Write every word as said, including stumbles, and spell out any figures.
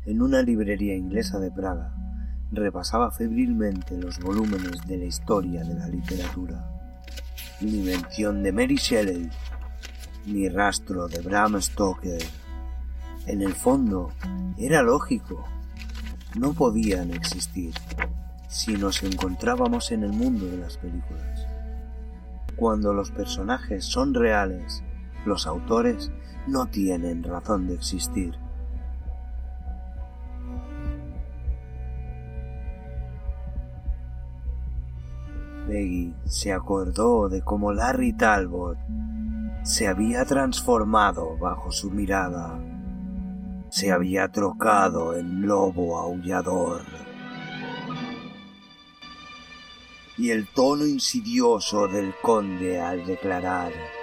en una librería inglesa de Praga, repasaba febrilmente los volúmenes de la historia de la literatura. Ni mención de Mary Shelley, ni rastro de Bram Stoker. En el fondo, era lógico. No podían existir si nos encontrábamos en el mundo de las películas. Cuando los personajes son reales, los autores no tienen razón de existir. Peggy se acordó de cómo Larry Talbot se había transformado bajo su mirada. Se había trocado en lobo aullador. Y el tono insidioso del conde al declarar: